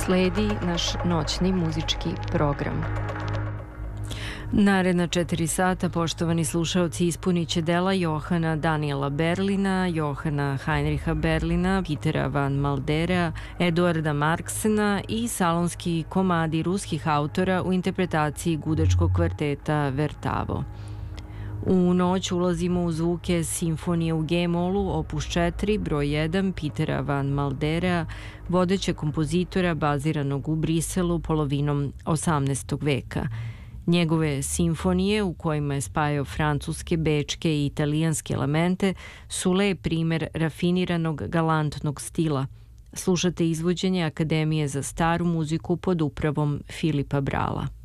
Sledi naš noćni muzički program. Naredna 4 sata, poštovani slušaoci, ispunit će dela Johana Daniela Berlina, Johana Heinricha Berlina, Petera van Malderea, Eduarda Marksena i salonski komadi ruskih autora u interpretaciji gudačkog kvarteta Vertavo. U noć ulazimo u zvuke simfonije u G-molu, opus 4, broj 1, Petera van Malderea, vodećeg kompozitora baziranog u Briselu polovinom 18. veka. Njegove simfonije, u kojima je spajao francuske, bečke i italijanske elemente, su lep primer rafiniranog, galantnog stila. Slušate izvođenje Akademije za staru muziku pod upravom Filipa Brala.